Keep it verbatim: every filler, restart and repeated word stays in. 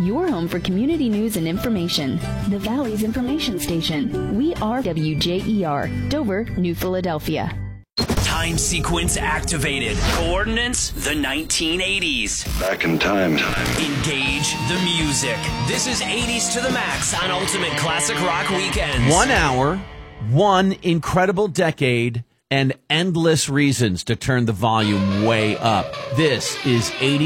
your home for community news and information. The Valley's information station. We are W J E R, Dover, New Philadelphia. Time sequence activated. Coordinates, the nineteen eighties. Back in time. Engage the music. This is eighties to the max on Ultimate Classic Rock Weekends. One hour, one incredible decade, and endless reasons to turn the volume way up. This is eighties.